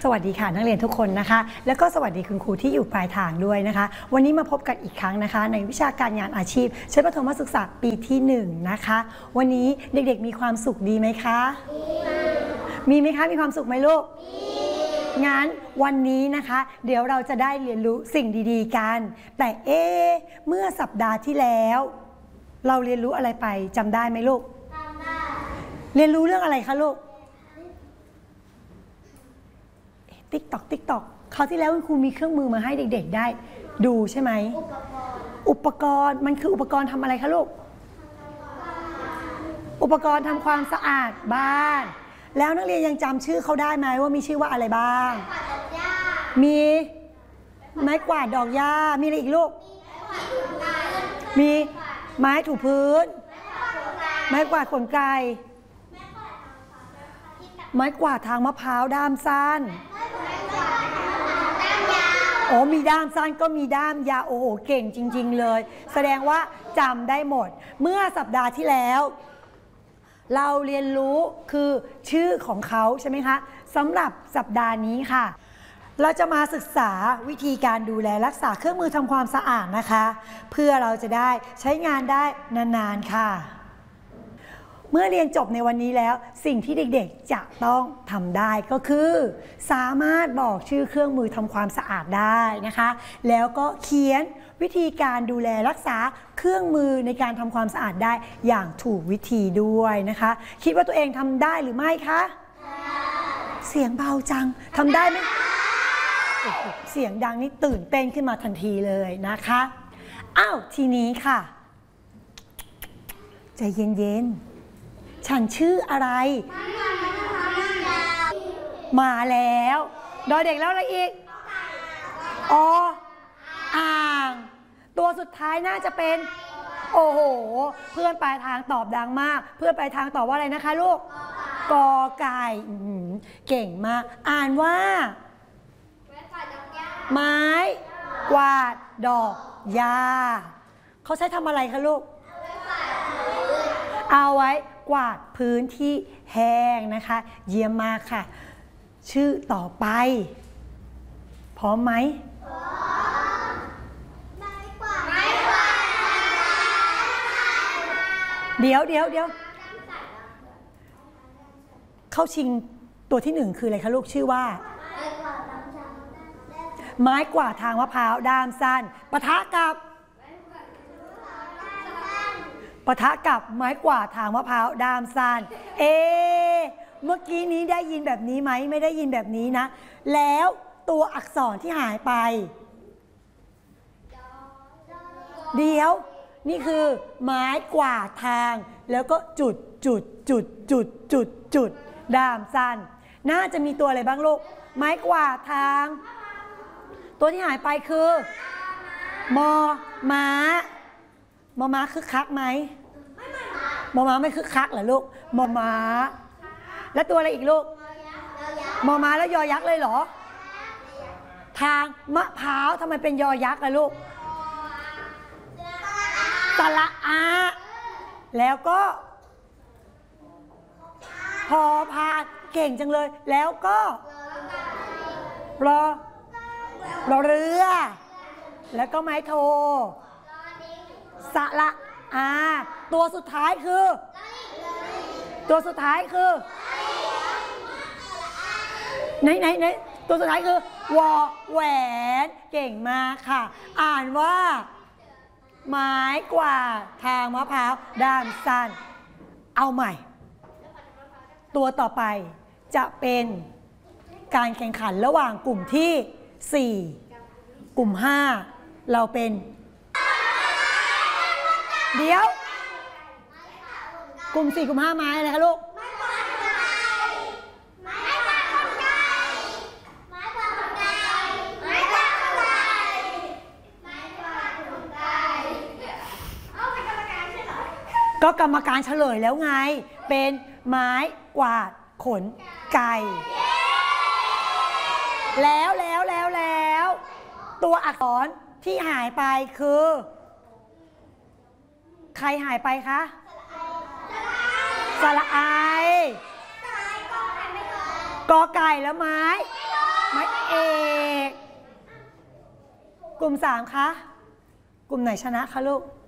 วัสดีค่ะนักเรียนทุกคนนะคะแล้วก็สวัสดีคุณครูที่อยู่ปลายทางด้วยนะคะวันนี้มาพบกันอีกครั้งนะคะในวิชาการงานอาชีพชั้นประถมศึกษาปีที่1นะคะวันนี้เด็กๆมีความสุขดีไหมคะมีไหมคะมีความสุขไหมลูกงั้นวันนี้นะคะเดี๋ยวเราจะได้เรียนรู้สิ่งดีๆกันแต่เมื่อสัปดาห์ที่แล้วเราเรียนรู้อะไรไปจำได้ไหมลูกจำได้เรียนรู้เรื่องอะไรคะลูกติ๊กตอกคราวที่แล้วคุณครูมีเครื่องมือมาให้เด็กๆได้ดูใช่ไหมอุปกรณ์มันคืออุปกรณ์ทำอะไรคะลูกอุปกรณ์ทำความสะอาดบ้านแล้วนักเรียนยังจำชื่อเขาได้ไหมว่ามีชื่อว่าอะไรบ้างมีไม้กวาดดอกหญ้ามีอะไรอีกลูกมีไม้ถูพื้นไม้กวาดขนไก่ไม้กวาดทางมะพร้าวด้ามสั้นโอ้มีด้ามสั้นก็มีด้ามยาวโอ้โหเก่งจริงๆเลยแสดงว่าจำได้หมดเมื่อสัปดาห์ที่แล้วเราเรียนรู้คือชื่อของเขาใช่ไหมคะสำหรับสัปดาห์นี้ค่ะเราจะมาศึกษาวิธีการดูแลรักษาเครื่องมือทำความสะอาดนะคะเพื่อเราจะได้ใช้งานได้นานๆค่ะเมื่อเรียนจบในวันนี้แล้วสิ่งที่เด็กๆจะต้องทำได้ก็คือสามารถบอกชื่อเครื่องมือทำความสะอาดได้นะคะแล้วก็เขียนวิธีการดูแลรักษาเครื่องมือในการทำความสะอาดได้อย่างถูกวิธีด้วยนะคะคิดว่าตัวเองทำได้หรือไม่คะเสียงเบาจังทำได้ไหมเสียงดังนี่ตื่นเต้นขึ้นมาทันทีเลยนะคะอ้าวทีนี้ค่ะใจเย็นๆฉันชื่ออะไรมาแล้วดอเด็กแล้วอะไรอีกอ่างตัวสุดท้ายน่าจะเป็นโอ้โหเพื่อนปลายทางตอบดังมากเพื่อนปลายทางตอบว่าอะไรนะคะลูกกอไก่เก่งมากอ่านว่าไม้กวาดดอกหญ้าเขาใช้ทำอะไรคะลูกเอาไว้กวาดพื้นที่แห้งนะคะเยี่ยมมากค่ะชื่อต่อไปพร้อมไหมเดี๋ยวเข้าชิงตัวที่1คืออะไรคะลูกชื่อว่าไม้กวาดทางมะพร้าวด้ามสั้นปะทะกับไม้กวาดทางมะพร้าวด้ามสั้นเมื่อกี้นี้ได้ยินแบบนี้ไหมไม่ได้ยินแบบนี้นะแล้วตัวอักษรที่หายไปเดี๋ยวนี่คือไม้กวาดทางแล้วก็จุดด้ามสั้นน่าจะมีตัวอะไรบ้างลูกไม้กวาดทางตัวที่หายไปคือมอม้าคึกคักไหมมอม้าไม่คึกคักเหรอลูกมอม้าแล้วตัวอะไรอีกลูกมอม้าแล้วยอยักษ์เลยเหรอทางมะพร้าวทำไมเป็นยอยักษ์ล่ะลูกสระอาแล้วก็พอพาเก่งจังเลยแล้วก็รอเรือแล้วก็ไม้โทสระอาตัวสุดท้ายคือไหนตัวสุดท้ายคือวอแหวนเก่งมากค่ะอ่านว่าไม้กวาดทางมะพร้าวด้ามสั้นเอาใหม่ตัวต่อไปจะเป็นการแข่งขันระหว่างกลุ่มที่4กลุ่ม5เราเป็นเดี๋ยวกลุ่ม4กลุ่ม5ไม้อะไรคะลูกก็กรรมการเฉลยแล้วไงเป็นไม้กวาดขนไก่แล้วตัวอักษรที่หายไปคือใครหายไปคะสระอาย กอไก่แล้วไม้ไม้เอกกลุ่ม3คะกลุ่มไหนชนะคะลูก